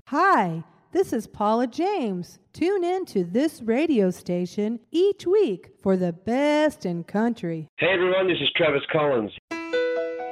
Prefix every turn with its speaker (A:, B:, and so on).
A: Hi, this is Paula James. Tune in to this radio station each week for the best in country.
B: Hey everyone, this is Travis Collins.